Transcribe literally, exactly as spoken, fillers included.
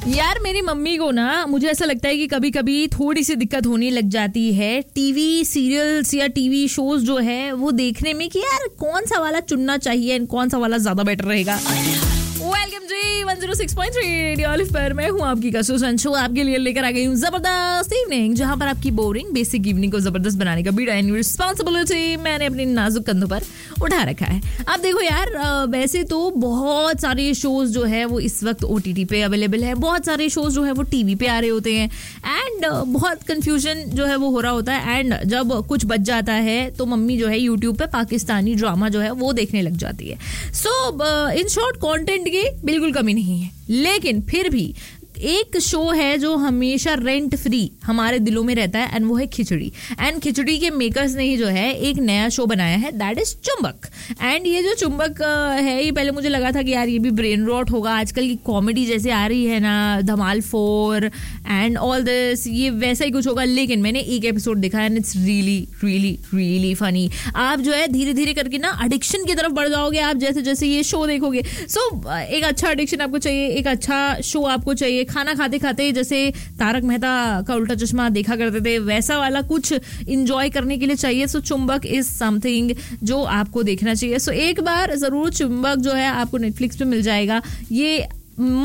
यार मेरी मम्मी को ना, मुझे ऐसा लगता है कि कभी कभी थोड़ी सी दिक्कत होने लग जाती है टीवी सीरियल्स या टीवी शोज जो है वो देखने में कि यार कौन सा वाला चुनना चाहिए एंड कौन सा वाला ज्यादा बेटर रहेगा। वेलकम जी one zero six point three radio olive पर मैं हूँ आपकी कसू संशो, आपके लिए लेकर आ गई हूँ जबरदस्त इवनिंग, जहाँ पर आपकी बोरिंग बेसिक इवनिंग को जबरदस्त बनाने का बीड़ा एंड रिस्पॉन्सिबिलिटी मैंने अपने नाजुक कंधों पर उठा रखा है। अब देखो यार, वैसे तो बहुत सारे शोज जो है वो इस वक्त ओटीटी पे अवेलेबल है, बहुत सारे शोज जो है वो टीवी पे आ रहे होते हैं एंड बहुत कंफ्यूजन जो है वो हो रहा होता है। एंड जब कुछ बच जाता है तो मम्मी जो है यूट्यूब पे पाकिस्तानी ड्रामा जो है वो देखने लग जाती है। सो इन शॉर्ट कंटेंट की बिल्कुल कमी नहीं है, लेकिन फिर भी एक शो है जो हमेशा रेंट फ्री हमारे दिलों में रहता है एंड वो है खिचड़ी। एंड खिचड़ी के मेकर्स ने ही जो है एक नया शो बनाया है, दैट इज चुंबक। एंड ये जो चुंबक है, ये पहले मुझे लगा था कि यार ये भी ब्रेन रॉट होगा, आजकल की कॉमेडी जैसे आ रही है ना, धमाल फोर एंड ऑल दिस, ये वैसा ही कुछ होगा। लेकिन मैंने एक एपिसोड देखा and it's really really really funny. आप जो है धीरे धीरे करके ना एडिक्शन की तरफ बढ़ जाओगे आप जैसे जैसे ये शो देखोगे। सो so, एक अच्छा एडिक्शन आपको चाहिए, एक अच्छा शो आपको चाहिए। खाना खाते खाते जैसे तारक मेहता का उल्टा चश्मा देखा करते थे, वैसा वाला कुछ एंजॉय करने के लिए चाहिए। सो चुंबक इज समथिंग जो आपको देखना चाहिए। सो एक बार जरूर चुंबक जो है आपको नेटफ्लिक्स पे मिल जाएगा। ये